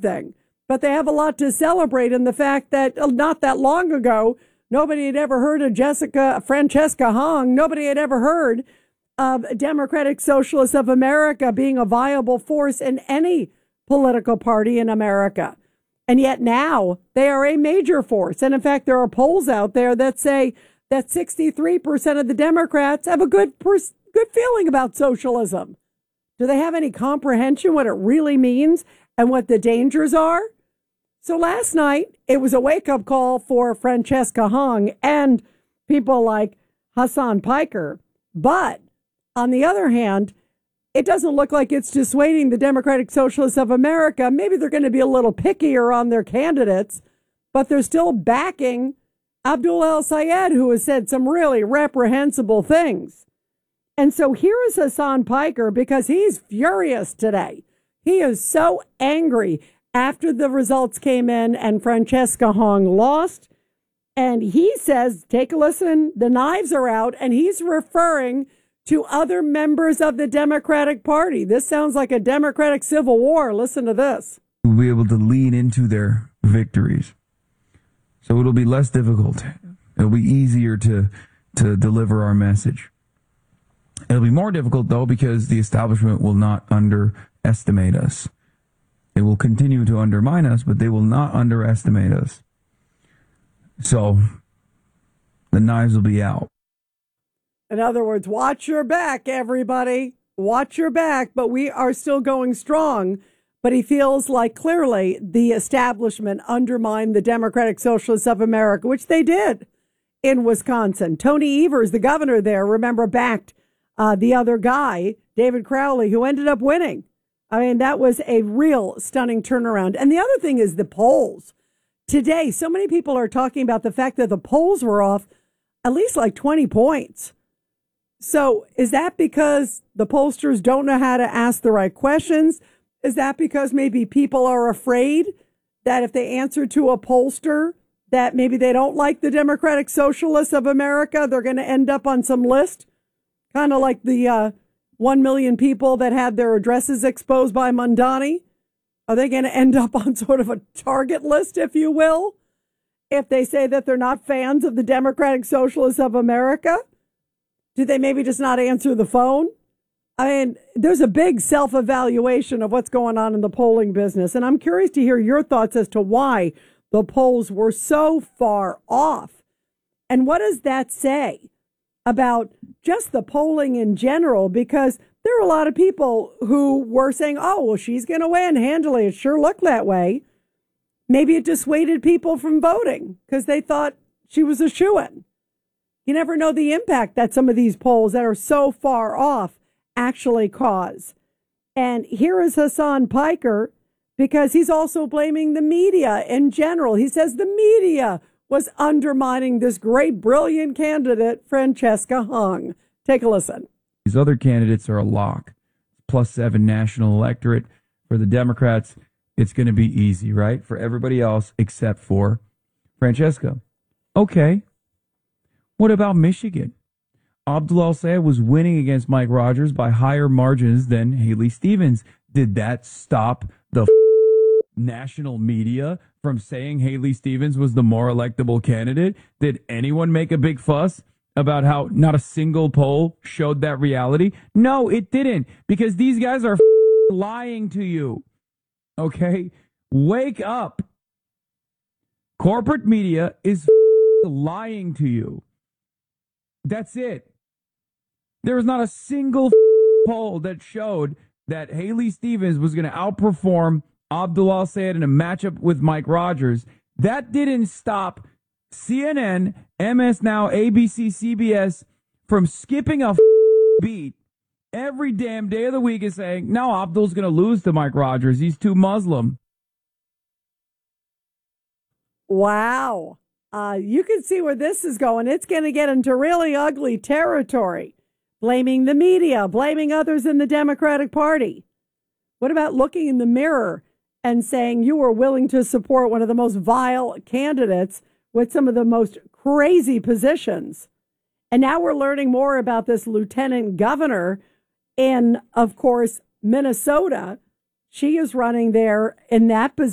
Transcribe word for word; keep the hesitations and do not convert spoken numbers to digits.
everything. But they have a lot to celebrate in the fact that not that long ago, nobody had ever heard of Jessica Francesca Hong. Nobody had ever heard of Democratic Socialists of America being a viable force in any political party in America. And yet now they are a major force. And in fact, there are polls out there that say that sixty-three percent of the Democrats have a good pers- good feeling about socialism. Do they have any comprehension what it really means and what the dangers are? So last night, it was a wake-up call for Francesca Hong and people like Hassan Piker. But on the other hand, it doesn't look like it's dissuading the Democratic Socialists of America. Maybe they're going to be a little pickier on their candidates, but they're still backing Abdul El-Sayed, who has said some really reprehensible things. And so here is Hassan Piker, because he's furious today. He is so angry after the results came in and Francesca Hong lost. And he says, take a listen, the knives are out, and he's referring to other members of the Democratic Party. This sounds like a Democratic civil war. Listen to this. We'll be able to lean into their victories. So it'll be less difficult. It'll be easier to, to deliver our message. It'll be more difficult, though, because the establishment will not underestimate us. They will continue to undermine us, but they will not underestimate us. So the knives will be out. In other words, watch your back, everybody. Watch your back, but we are still going strong. But he feels like clearly the establishment undermined the Democratic Socialists of America, which they did in Wisconsin. Tony Evers, the governor there, remember, backed uh, the other guy, David Crowley, who ended up winning. I mean, that was a real stunning turnaround. And the other thing is the polls. Today, so many people are talking about the fact that the polls were off at least like twenty points. So is that because the pollsters don't know how to ask the right questions? Is that because maybe people are afraid that if they answer to a pollster that maybe they don't like the Democratic Socialists of America, they're going to end up on some list? Kind of like the uh, one million people that had their addresses exposed by Mondani. Are they going to end up on sort of a target list, if you will, if they say that they're not fans of the Democratic Socialists of America? Do they maybe just not answer the phone? I mean, there's a big self-evaluation of what's going on in the polling business. And I'm curious to hear your thoughts as to why the polls were so far off. And what does that say about just the polling in general? Because there are a lot of people who were saying, oh, well, she's going to win handily. It sure looked that way. Maybe it dissuaded people from voting because they thought she was a shoo-in. You never know the impact that some of these polls that are so far off actually cause. And here is Hassan Piker, because he's also blaming the media in general. He says the media was undermining this great, brilliant candidate, Francesca Hong. Take a listen. These other candidates are a lock. Plus seven national electorate. For the Democrats, it's going to be easy, right? For everybody else except for Francesca. Okay. What about Michigan? Abdul El-Sayed was winning against Mike Rogers by higher margins than Haley Stevens. Did that stop the f- national media from saying Haley Stevens was the more electable candidate? Did anyone make a big fuss about how not a single poll showed that reality? No, it didn't, because these guys are f- lying to you. Okay? Wake up. Corporate media is f- lying to you. That's it. There was not a single poll that showed that Haley Stevens was going to outperform Abdul El-Sayed in a matchup with Mike Rogers. That didn't stop C N N, M S Now, A B C, C B S from skipping a beat every damn day of the week and saying, no, Abdul's going to lose to Mike Rogers. He's too Muslim. Wow. Uh, you can see where this is going. It's going to get into really ugly territory. Blaming the media, blaming others in the Democratic Party. What about looking in the mirror and saying you were willing to support one of the most vile candidates with some of the most crazy positions? And now we're learning more about this lieutenant governor in, of course, Minnesota. She is running there in that position.